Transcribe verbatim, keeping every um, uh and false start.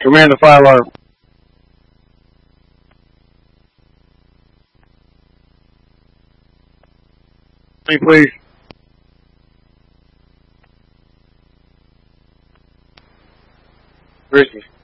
Command the fire alarm. Please. Where is he?